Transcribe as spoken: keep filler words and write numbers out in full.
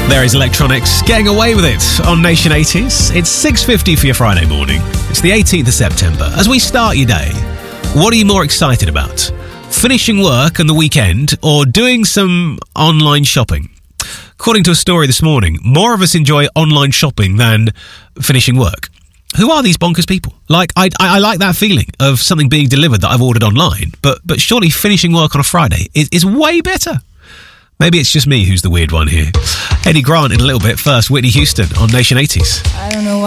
There is Electronics getting away with it on Nation eighties. It's six fifty for your Friday morning. It's the eighteenth of September. As we start your day, what are you more excited about? Finishing work on the weekend or doing some online shopping? According to a story this morning, more of us enjoy online shopping than finishing work. Who are these bonkers people? Like, I, I, I like that feeling of something being delivered that I've ordered online, but but surely finishing work on a Friday is, is way better. Maybe it's just me who's the weird one here. Eddie Grant in a little bit. First, Whitney Houston on Nation eighties. I don't know why.